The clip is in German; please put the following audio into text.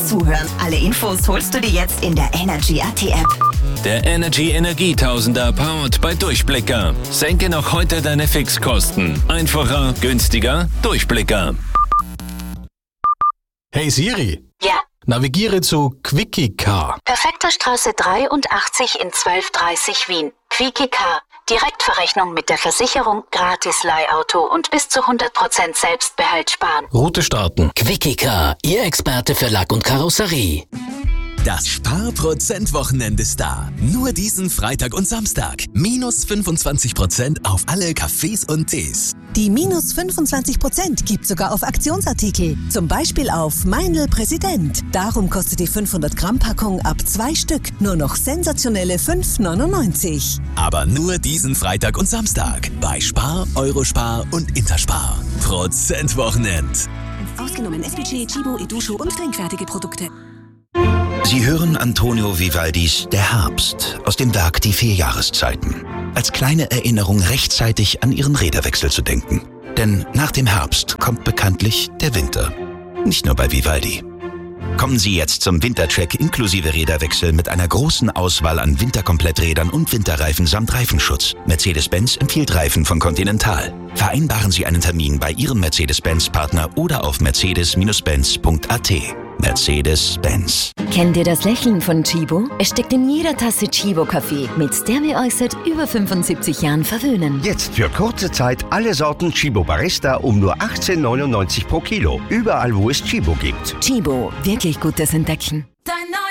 fürs Zuhören. Alle Infos holst du dir jetzt in der Energy AT App. Der Energy Energietausender powered bei Durchblicker. Senke noch heute deine Fixkosten. Einfacher, günstiger, Durchblicker. Hey Siri. Ja. Navigiere zu Quickie Car. Perfekter Straße 83 in 1230 Wien. Quickie Car. Direktverrechnung mit der Versicherung, gratis Leihauto und bis zu 100% Selbstbehalt sparen. Route starten. Quickie Car, Ihr Experte für Lack und Karosserie. Das Sparprozent-Wochenende ist da. Nur diesen Freitag und Samstag. Minus 25% auf alle Kaffees und Tees. Die minus 25% gibt sogar auf Aktionsartikel. Zum Beispiel auf Meinl Präsident. Darum kostet die 500-Gramm-Packung ab 2 Stück nur noch sensationelle 5,99. Aber nur diesen Freitag und Samstag. Bei Spar, Eurospar und Interspar. Prozentwochenend. Ausgenommen SPC, Chibo, Edusho und trinkfertige Produkte. Sie hören Antonio Vivaldis Der Herbst aus dem Werk Die 4 Jahreszeiten. Als kleine Erinnerung rechtzeitig an Ihren Räderwechsel zu denken. Denn nach dem Herbst kommt bekanntlich der Winter. Nicht nur bei Vivaldi. Kommen Sie jetzt zum Wintercheck inklusive Räderwechsel mit einer großen Auswahl an Winterkompletträdern und Winterreifen samt Reifenschutz. Mercedes-Benz empfiehlt Reifen von Continental. Vereinbaren Sie einen Termin bei Ihrem Mercedes-Benz-Partner oder auf mercedes-benz.at. Mercedes-Benz. Kennt ihr das Lächeln von Chibo? Es steckt in jeder Tasse Chibo-Kaffee, mit der wir euch seit über 75 Jahren verwöhnen. Jetzt für kurze Zeit alle Sorten Chibo Barista um nur 18,99 pro Kilo. Überall, wo es Chibo gibt. Chibo, wirklich gutes Entdecken.